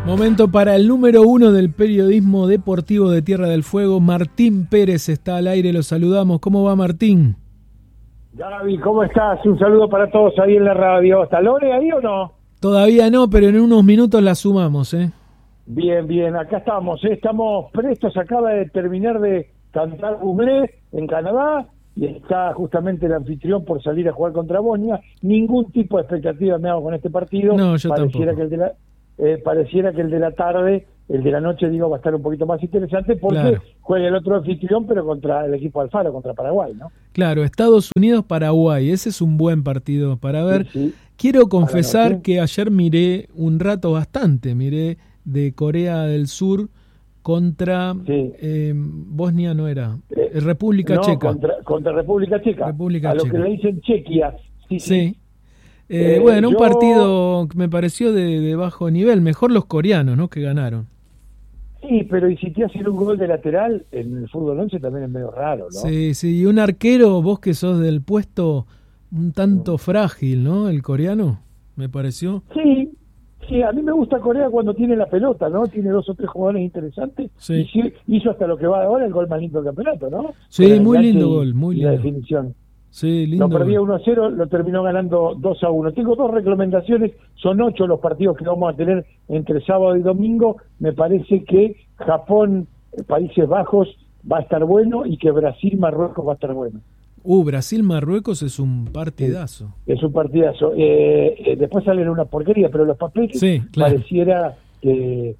Momento para el número 1 del periodismo deportivo de Tierra del Fuego. Martín Pérez está al aire, lo saludamos. ¿Cómo va, Martín? Gaby, ¿cómo estás? Un saludo para todos ahí en la radio. ¿Está Lore ahí o no? Todavía no, pero en unos minutos la sumamos, ¿eh? Bien, acá estamos, ¿eh? Estamos prestos. Acaba de terminar de cantar Bublé en Canadá y está justamente el anfitrión por salir a jugar contra Bosnia. Ningún tipo de expectativa me hago con este partido. No, yo pareciera tampoco. Que pareciera que el de la tarde, el de la noche, digo, va a estar un poquito más interesante porque Claro. juega el otro anfitrión, pero contra el equipo Alfaro, contra Paraguay, ¿no? Claro, Estados Unidos-Paraguay, ese es un buen partido para ver. Sí. Quiero confesar noche. que ayer miré un rato bastante, miré de Corea del Sur contra Sí. Bosnia, no era, República No, Checa. contra República Checa. República a lo Checa. que le dicen Chequia. Sí. Bueno, un yo- partido que me pareció de bajo nivel, mejor los coreanos, ¿no? Que ganaron. Sí, pero y si te hacen un gol de lateral, en el fútbol 11 también es medio raro, ¿no? Sí, y un arquero, vos que sos del puesto, un tanto frágil, ¿no? El coreano, me pareció. Sí, a mí me gusta Corea cuando tiene la pelota, ¿no? Tiene 2 o 3 jugadores interesantes. Sí. Y sí, hizo hasta lo que va ahora el gol más lindo del campeonato, ¿no? Sí, Con el muy enganche lindo y- gol, muy y la lindo. definición. Sí, lindo. Lo perdía gol. 1-0, lo terminó ganando 2-1. Tengo 2 recomendaciones, son 8 los partidos que vamos a tener entre sábado y domingo. Me parece que Japón, Países Bajos va a estar bueno y que Brasil-Marruecos va a estar bueno. Brasil-Marruecos es un partidazo. Es un partidazo. Después salen una porquería, pero los papeles Sí, claro. pareciera que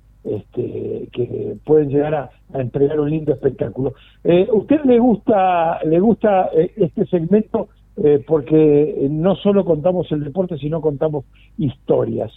pueden llegar a entregar un lindo espectáculo. ¿Usted le gusta este segmento? Porque no solo contamos el deporte, sino contamos historias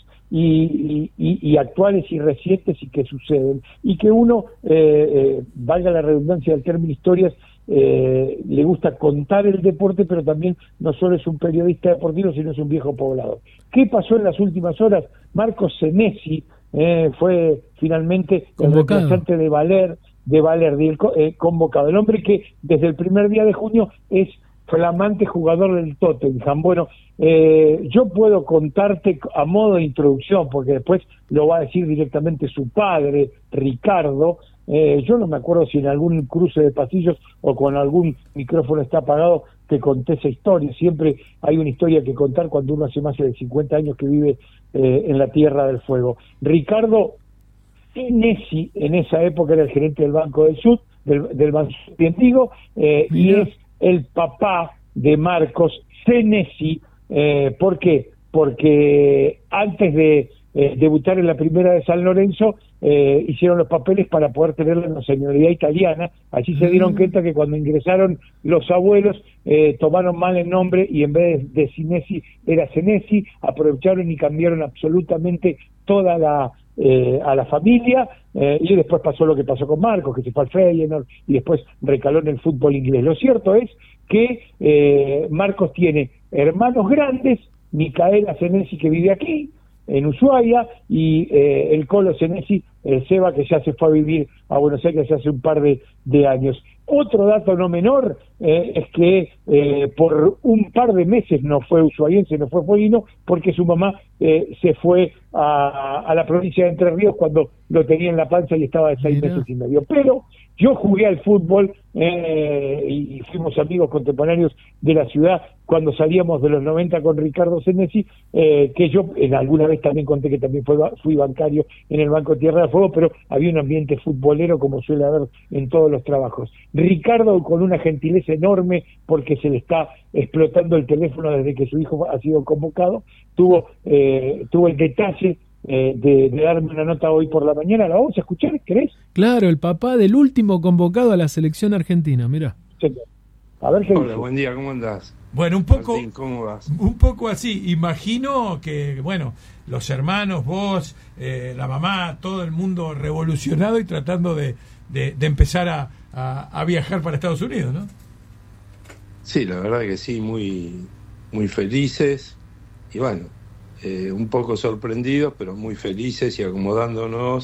y actuales y recientes y que suceden y que uno, valga la redundancia del término historias, le gusta contar el deporte, pero también no solo es un periodista deportivo, sino es un viejo poblado. ¿Qué pasó en las últimas horas? Marcos Senesi fue finalmente Convocado. el reemplazante de Valerdi, convocado. El hombre que desde el primer día de junio es flamante jugador del Tottenham. Bueno, yo puedo contarte a modo de introducción, porque después lo va a decir directamente su padre, Ricardo. Yo no me acuerdo si en algún cruce de pasillos o con algún micrófono está apagado te conté esa historia. Siempre hay una historia que contar cuando uno hace más de 50 años que vive en la Tierra del Fuego. Ricardo Senesi, en esa época era el gerente del Banco del Sud, del Banco Científico, y es el papá de Marcos Senesi. ¿Por qué? Porque antes de debutar en la primera de San Lorenzo, hicieron los papeles para poder tener la nacionalidad italiana. Allí se dieron cuenta que cuando ingresaron los abuelos, tomaron mal el nombre y en vez de Senesi era Senesi, aprovecharon y cambiaron absolutamente toda a la familia, y después pasó lo que pasó con Marcos, que se fue al Feyenoord y después recaló en el fútbol inglés. Lo cierto es que Marcos tiene hermanos grandes, Micaela Senesi, que vive aquí en Ushuaia, y el Colo Senesi, Seba, que ya se fue a vivir a Buenos Aires hace un par de años. Otro dato no menor es que por un par de meses no fue ushuaiense, no fue fueguino, porque su mamá se fue a la provincia de Entre Ríos cuando lo tenía en la panza y estaba de 6 meses y medio. Pero yo jugué al fútbol y fuimos amigos contemporáneos de la ciudad cuando salíamos de los 90 con Ricardo Senesi, que yo alguna vez también conté que también fui bancario en el Banco Tierra del Fuego, pero había un ambiente futbolero como suele haber en todos los trabajos. Ricardo, con una gentileza enorme, porque se le está explotando el teléfono desde que su hijo ha sido convocado, tuvo el detalle de darme una nota hoy por la mañana. ¿La vamos a escuchar? ¿Querés? Claro, el papá del último convocado a la selección argentina, mirá. A ver qué Hola, dice. buen día, ¿cómo andás? Bueno, un poco, Martín, ¿cómo vas? un poco así. Imagino que, bueno, los hermanos, vos, la mamá, todo el mundo revolucionado y tratando de empezar a viajar para Estados Unidos, ¿no? Sí, la verdad que sí, muy, muy felices y bueno, un poco sorprendidos, pero muy felices y acomodándonos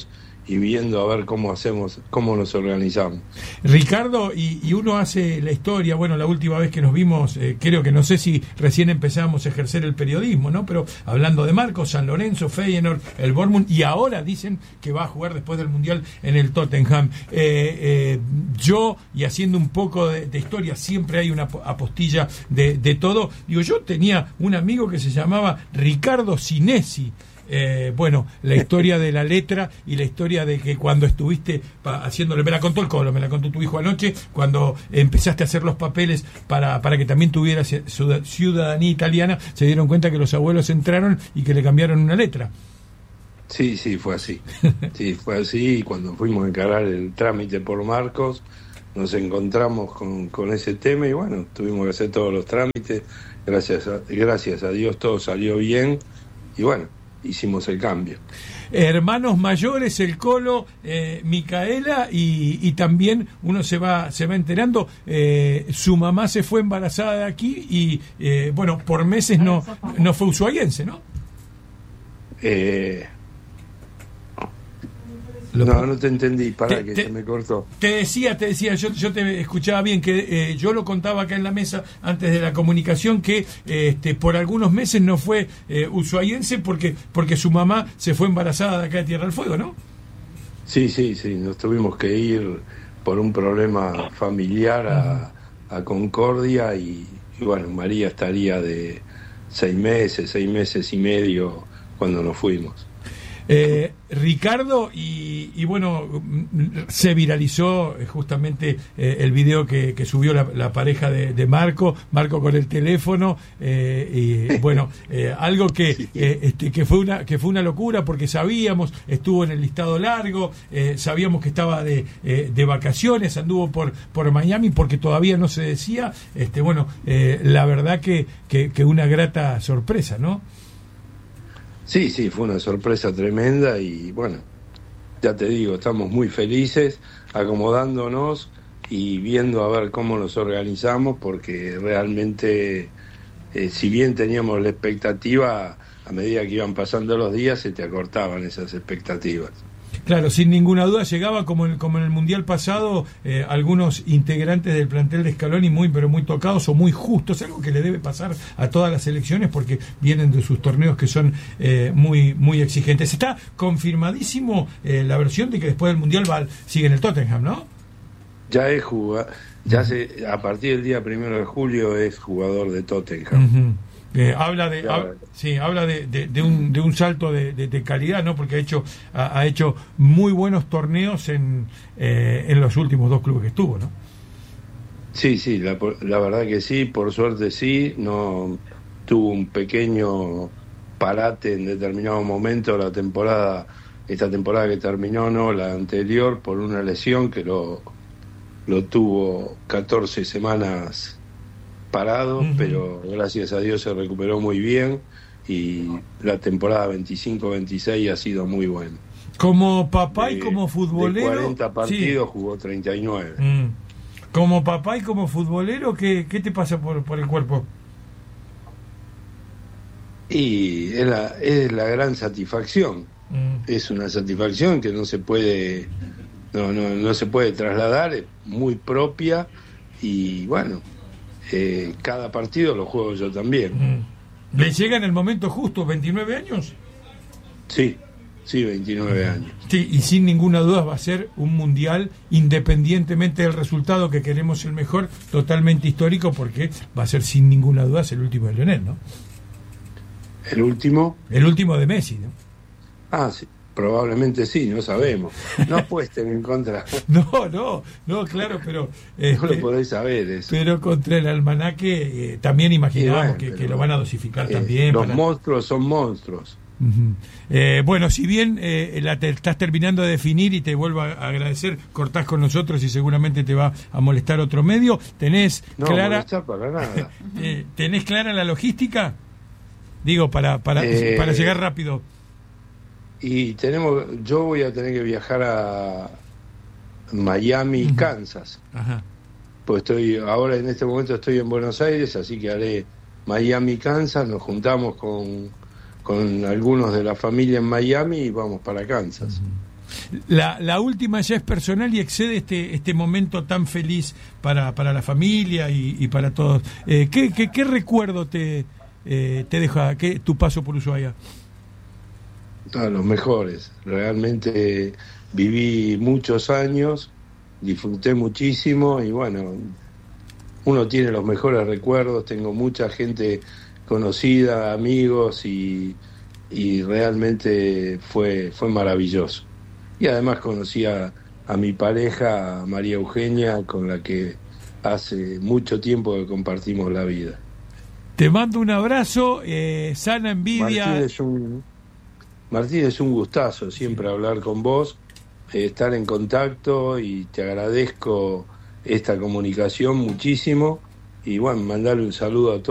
y viendo a ver cómo hacemos, cómo nos organizamos. Ricardo, y uno hace la historia, bueno, la última vez que nos vimos, creo que no sé si recién empezamos a ejercer el periodismo, ¿no? Pero hablando de Marcos, San Lorenzo, Feyenoord, el Bournemouth, y ahora dicen que va a jugar después del Mundial en el Tottenham. Yo, y haciendo un poco de historia, siempre hay una apostilla de todo. Digo, yo tenía un amigo que se llamaba Ricardo Sinesi. Bueno, la historia de la letra y la historia de que cuando estuviste haciéndole, me la contó el Colo, me la contó tu hijo anoche, cuando empezaste a hacer los papeles para que también tuvieras ciudadanía italiana, se dieron cuenta que los abuelos entraron y que le cambiaron una letra. Sí, fue así. Sí, fue así, y cuando fuimos a encarar el trámite por Marcos, nos encontramos con ese tema y bueno, tuvimos que hacer todos los trámites, gracias a Dios todo salió bien y bueno, hicimos el cambio. Hermanos mayores, el Colo, Micaela, y también uno se va enterando, su mamá se fue embarazada de aquí y bueno, por meses no fue ushuaiense, ¿no? No te entendí, se me cortó. Te decía, yo te escuchaba bien, que yo lo contaba acá en la mesa antes de la comunicación, que por algunos meses no fue ushuaiense porque su mamá se fue embarazada de acá de Tierra del Fuego, ¿no? Sí, nos tuvimos que ir por un problema familiar a Concordia y bueno, María estaría de 6 meses y medio cuando nos fuimos. Ricardo, y bueno, se viralizó justamente el video que subió la pareja de Marco con el teléfono, y bueno, algo que fue una locura, porque sabíamos, estuvo en el listado largo, sabíamos que estaba de vacaciones, anduvo por Miami, porque todavía no se decía, bueno, la verdad que una grata sorpresa, ¿no? Sí, fue una sorpresa tremenda y bueno, ya te digo, estamos muy felices, acomodándonos y viendo a ver cómo nos organizamos, porque realmente, si bien teníamos la expectativa, a medida que iban pasando los días se te acortaban esas expectativas. Claro, sin ninguna duda llegaba como en el Mundial pasado, algunos integrantes del plantel de Scaloni pero muy tocados o muy justos, algo que le debe pasar a todas las selecciones porque vienen de sus torneos que son muy exigentes. Está confirmadísimo la versión de que después del Mundial sigue en el Tottenham, ¿no? Ya es a partir del día 1 de julio es jugador de Tottenham. Habla de un salto de calidad, ¿no? Porque ha hecho muy buenos torneos en los últimos 2 clubes que estuvo, ¿no? Sí, la verdad que sí, por suerte sí, no tuvo un pequeño parate en determinado momento esta temporada que terminó, no, la anterior, por una lesión que lo tuvo 14 semanas parado, pero gracias a Dios se recuperó muy bien y la temporada 25-26 ha sido muy buena. Como papá y como futbolero, de 40 partidos jugó 39. Como papá y como futbolero, ¿qué te pasa por el cuerpo? Y es la gran satisfacción. Es una satisfacción que no se puede trasladar, es muy propia y bueno, cada partido lo juego yo también. ¿Le llega en el momento justo, 29 años? Sí, 29 años. Sí, y sin ninguna duda va a ser un mundial, independientemente del resultado, que queremos el mejor, totalmente histórico, porque va a ser sin ninguna duda el último de Lionel, ¿no? ¿El último? El último de Messi, ¿no? Ah, sí. Probablemente sí, no sabemos. No apuesten en contra. No, claro, pero... no lo podéis saber eso. Pero contra el almanaque también imaginamos que lo van a dosificar también. Los monstruos son monstruos. Bueno, si bien te estás terminando de definir y te vuelvo a agradecer, cortás con nosotros y seguramente te va a molestar otro medio, ¿tenés clara ¿tenés clara la logística? Digo, para llegar rápido. Y yo voy a tener que viajar a Miami, Kansas. Ajá. Pues ahora en este momento estoy en Buenos Aires, así que haré Miami, Kansas, nos juntamos con algunos de la familia en Miami y vamos para Kansas. La última ya es personal y excede este momento tan feliz para la familia y para todos. ¿Qué recuerdo te deja tu paso por Ushuaia? Los mejores. Realmente viví muchos años, disfruté muchísimo y bueno, uno tiene los mejores recuerdos. Tengo mucha gente conocida, amigos y realmente fue maravilloso. Y además conocí a mi pareja, a María Eugenia, con la que hace mucho tiempo que compartimos la vida. Te mando un abrazo, sana envidia. Martín, es un gustazo siempre hablar con vos, estar en contacto, y te agradezco esta comunicación muchísimo. Y bueno, mandarle un saludo a todos.